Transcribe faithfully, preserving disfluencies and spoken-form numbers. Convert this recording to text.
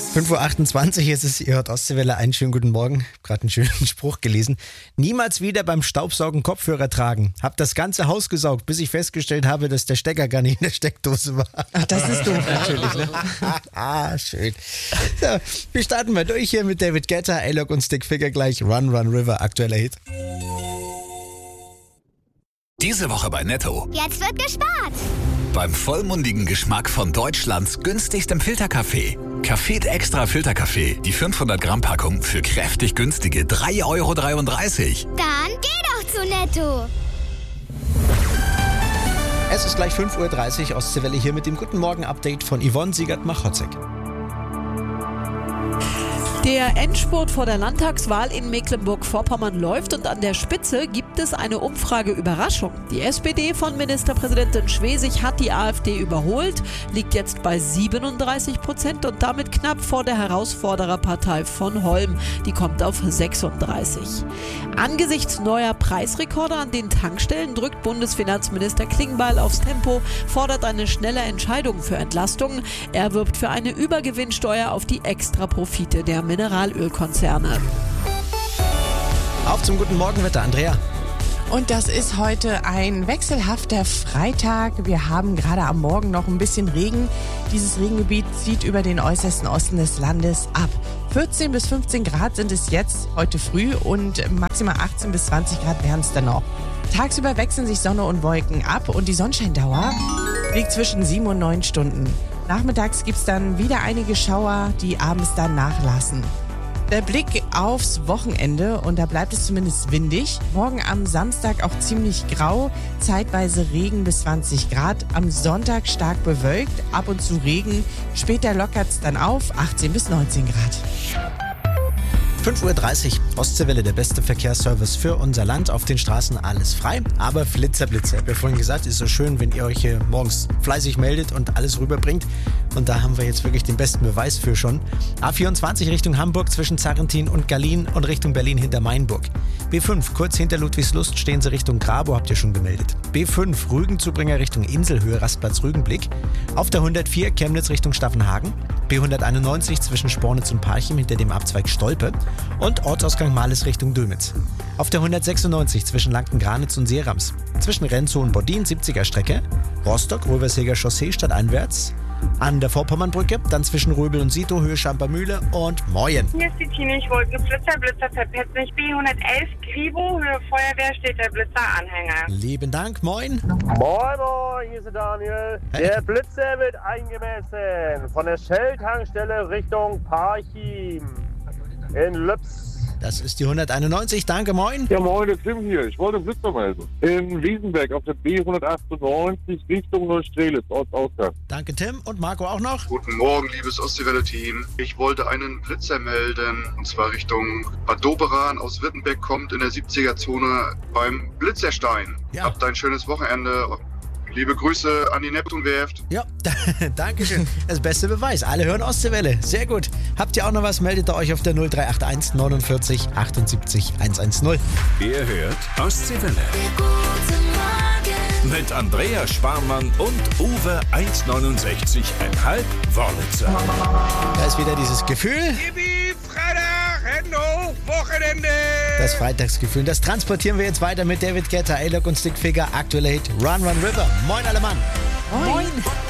fünf Uhr achtundzwanzig ist es, ihr hört Ostseewelle, einen schönen guten Morgen. Ich habe gerade einen schönen Spruch gelesen. Niemals wieder beim Staubsaugen Kopfhörer tragen. Hab das ganze Haus gesaugt, bis ich festgestellt habe, dass der Stecker gar nicht in der Steckdose war. Ach, das ist doof natürlich, ne? Ah, schön. So, wir starten mal durch hier mit David Guetta, A-Log und Stickfigure gleich. Run, Run, River, aktueller Hit. Diese Woche bei Netto. Jetzt wird gespart. Beim vollmundigen Geschmack von Deutschlands günstigstem Filterkaffee. Café Extra Filterkaffee. Die fünfhundert Gramm Packung für kräftig günstige drei Euro dreiunddreißig. Dann geh doch zu Netto. Es ist gleich fünf Uhr dreißig, Ostseewelle hier mit dem Guten Morgen-Update von Yvonne Siegert-Machotzek. Der Endspurt vor der Landtagswahl in Mecklenburg-Vorpommern läuft und an der Spitze gibt es eine Umfrage-Überraschung. Die S P D von Ministerpräsidentin Schwesig hat die AfD überholt, liegt jetzt bei siebenunddreißig Prozent und damit knapp vor der Herausfordererpartei von Holm. Die kommt auf sechsunddreißig. Angesichts neuer Preisrekorde an den Tankstellen drückt Bundesfinanzminister Klingbeil aufs Tempo, fordert eine schnelle Entscheidung für Entlastungen. Er wirbt für eine Übergewinnsteuer auf die Extraprofite der Mineralölkonzerne. Auf zum guten Morgenwetter, Andrea. Und das ist heute ein wechselhafter Freitag. Wir haben gerade am Morgen noch ein bisschen Regen. Dieses Regengebiet zieht über den äußersten Osten des Landes ab. vierzehn bis fünfzehn Grad sind es jetzt heute früh und maximal achtzehn bis zwanzig Grad wären es dann noch. Tagsüber wechseln sich Sonne und Wolken ab und die Sonnenscheindauer liegt zwischen sieben und neun Stunden. Nachmittags gibt es dann wieder einige Schauer, die abends dann nachlassen. Der Blick aufs Wochenende, und da bleibt es zumindest windig. Morgen am Samstag auch ziemlich grau, zeitweise Regen bis zwanzig Grad. Am Sonntag stark bewölkt, ab und zu Regen. Später lockert es dann auf, achtzehn bis neunzehn Grad. fünf Uhr dreißig, Ostseewelle, der beste Verkehrsservice für unser Land. Auf den Straßen alles frei, aber Flitzer, Blitzer. Ich habe ja vorhin gesagt, es ist so schön, wenn ihr euch hier morgens fleißig meldet und alles rüberbringt. Und da haben wir jetzt wirklich den besten Beweis für schon. A vierundzwanzig Richtung Hamburg zwischen Zarrentin und Gallien und Richtung Berlin hinter Mainburg. B fünf, kurz hinter Ludwigslust stehen sie Richtung Grabow, habt ihr schon gemeldet. B fünf, Rügenzubringer Richtung Inselhöhe, Rastplatz Rügenblick. Auf der hundertvier, Chemnitz Richtung Staffenhagen. B hunderteinundneunzig zwischen Spornitz und Parchim hinter dem Abzweig Stolpe. Und Ortsausgang Males Richtung Dömitz. Auf der hundertsechsundneunzig zwischen Lanken-Granitz und Seerams. Zwischen Renzow und Bodin siebziger Strecke. Rostock, Röverseger Chaussee stadteinwärts. An der Vorpommernbrücke, dann zwischen Röbel und Sito, Höhe Schampermühle und Moyen. Hier ist die Tine, ich wollte einen Flitzer, Blitzer verpetzt mich. B hundertelf, Kribo, Höhe Feuerwehr, steht der Blitzer-Anhänger. Lieben Dank, moin. Moin, moin, hier ist der Daniel. Hey. Der Blitzer wird eingemessen von der Shell-Tankstelle Richtung Parchim in Lübs. Das ist die hunderteinundneunzig, danke, moin. Ja, moin, der Tim hier. Ich wollte einen Blitzer messen. In Wiesenberg auf der B hundertachtundneunzig Richtung Neustrelitz, Ortsausgang. Danke, Tim. Und Marco auch noch. Guten Morgen, liebes Ostseewelle-Team. Ich wollte einen Blitzer melden, und zwar Richtung Bad Doberan aus Wittenberg kommt in der siebziger-Zone beim Blitzerstein. Ja. Habt ein schönes Wochenende. Liebe Grüße an die Neptunwerft. Ja, danke schön. Das beste Beweis. Alle hören Ostseewelle. Sehr gut. Habt ihr auch noch was, meldet ihr euch auf der null drei acht eins neunundvierzig achtundsiebzig hundertzehn. Ihr hört Ostseewelle. Mit Andreas Sparmann und Uwe eins neunundsechzig Komma fünf Wörlitzer. Da ist wieder dieses Gefühl. Yippie, Freitag, Hände hoch, Wochenende. Das Freitagsgefühl. Das transportieren wir jetzt weiter mit David Guetta, A-Log und Stickfigure. Aktueller Hit Run, Run, River. Moin, alle Mann. Moin.